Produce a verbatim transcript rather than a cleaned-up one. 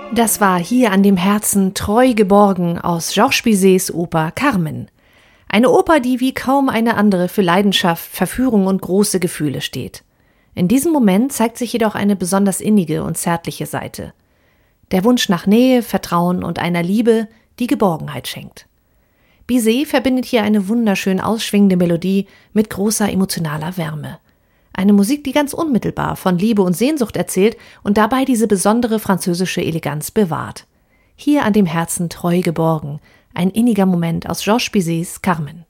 Das war Hier an dem Herzen treu geborgen aus Georges Bizets Oper Carmen. Eine Oper, die wie kaum eine andere für Leidenschaft, Verführung und große Gefühle steht. In diesem Moment zeigt sich jedoch eine besonders innige und zärtliche Seite. Der Wunsch nach Nähe, Vertrauen und einer Liebe, die Geborgenheit schenkt. Bizet verbindet hier eine wunderschön ausschwingende Melodie mit großer emotionaler Wärme. Eine Musik, die ganz unmittelbar von Liebe und Sehnsucht erzählt und dabei diese besondere französische Eleganz bewahrt. Hier an dem Herzen treu geborgen, ein inniger Moment aus Georges Bizets Carmen.